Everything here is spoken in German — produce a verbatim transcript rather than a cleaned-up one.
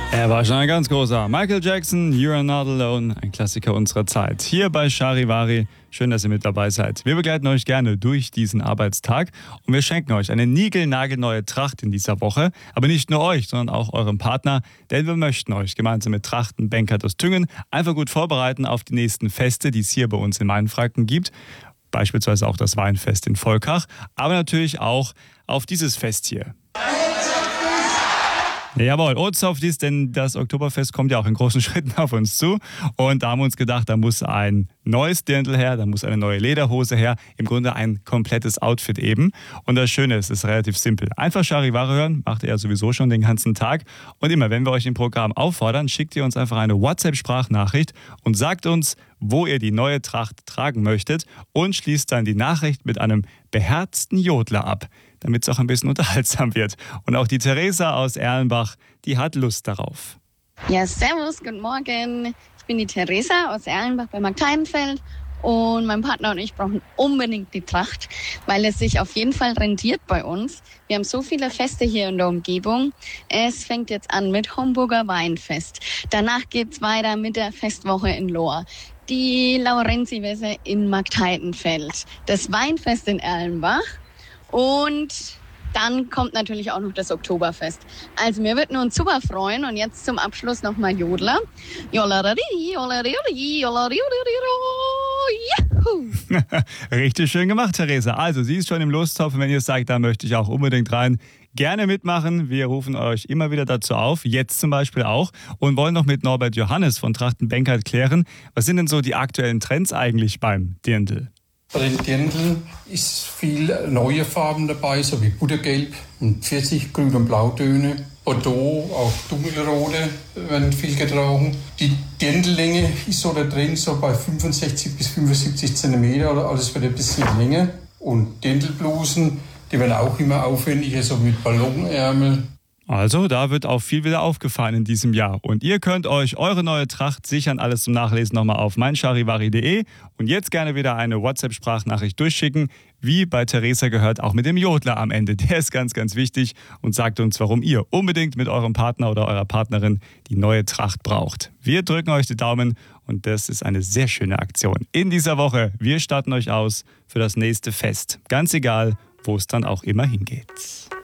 Er war schon ein ganz großer. Michael Jackson, You're Not Alone, ein Klassiker unserer Zeit. Hier bei Charivari. Schön, dass ihr mit dabei seid. Wir begleiten euch gerne durch diesen Arbeitstag und wir schenken euch eine niegelnagelneue Tracht in dieser Woche. Aber nicht nur euch, sondern auch eurem Partner, denn wir möchten euch gemeinsam mit Trachten Benkert aus Thüngen einfach gut vorbereiten auf die nächsten Feste, die es hier bei uns in Mainfranken gibt. Beispielsweise auch das Weinfest in Volkach, aber natürlich auch auf dieses Fest hier. Jawohl, Otsoftis, denn das Oktoberfest kommt ja auch in großen Schritten auf uns zu. Und da haben wir uns gedacht, da muss ein neues Dirndl her, da muss eine neue Lederhose her. Im Grunde ein komplettes Outfit eben. Und das Schöne ist, es ist relativ simpel. Einfach Charivari hören, macht ihr ja sowieso schon den ganzen Tag. Und immer, wenn wir euch im Programm auffordern, schickt ihr uns einfach eine WhatsApp-Sprachnachricht und sagt uns, wo ihr die neue Tracht tragen möchtet und schließt dann die Nachricht mit einem beherzten Jodler ab, damit es auch ein bisschen unterhaltsam wird. Und auch die Theresa aus Erlenbach, die hat Lust darauf. Ja, servus, guten Morgen. Ich bin die Theresa aus Erlenbach bei Marktheidenfeld und mein Partner und ich brauchen unbedingt die Tracht, weil es sich auf jeden Fall rentiert bei uns. Wir haben so viele Feste hier in der Umgebung. Es fängt jetzt an mit Homburger Weinfest. Danach geht's weiter mit der Festwoche in Lohr. Die Laurenzi-Messe in Marktheidenfeld. Das Weinfest in Erlenbach. Und dann kommt natürlich auch noch das Oktoberfest. Also wir würden uns super freuen. Und jetzt zum Abschluss nochmal Jodler. Jollerari, jollerari, jollerari, juhu. Richtig schön gemacht, Theresa. Also sie ist schon im Lostopf. Wenn ihr sagt, da möchte ich auch unbedingt rein, gerne mitmachen. Wir rufen euch immer wieder dazu auf, jetzt zum Beispiel auch, und wollen noch mit Norbert Johannes von Trachten Benkert klären, was sind denn so die aktuellen Trends eigentlich beim Dirndl? Bei den Dirndl ist viel neue Farben dabei, so wie Buttergelb und Pfirsich, Grün- und Blautöne. Bordeaux, auch dunkelrote werden viel getragen. Die Dirndllänge ist so da drin, so bei fünfundsechzig bis fünfundsiebzig Zentimeter, oder alles wird ein bisschen länger. Und Dirndlblusen, die werden auch immer aufwendiger, so mit Ballonärmel. Also, da wird auch viel wieder aufgefallen in diesem Jahr. Und ihr könnt euch eure neue Tracht sichern, alles zum Nachlesen nochmal auf meincharivari punkt de. Und jetzt gerne wieder eine WhatsApp-Sprachnachricht durchschicken, wie bei Theresa gehört, auch mit dem Jodler am Ende. Der ist ganz, ganz wichtig und sagt uns, warum ihr unbedingt mit eurem Partner oder eurer Partnerin die neue Tracht braucht. Wir drücken euch die Daumen und das ist eine sehr schöne Aktion. In dieser Woche, wir starten euch aus für das nächste Fest. Ganz egal, wo es dann auch immer hingeht.